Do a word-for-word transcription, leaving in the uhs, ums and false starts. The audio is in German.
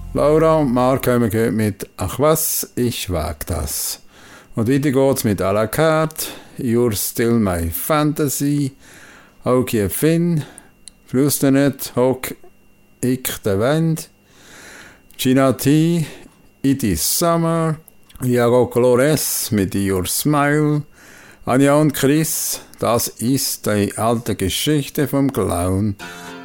Laura und Mark haben wir gehört mit «Ach was, ich wag das». Und weiter geht's mit «À la carte», «You're still my fantasy», «Augie Finn», «Flusternet», «Hock ich de Wend», «Gina T», «It is Summer», «Iago Colores» mit «Your Smile», Anja und Chris, «Das ist die alte Geschichte vom Clown».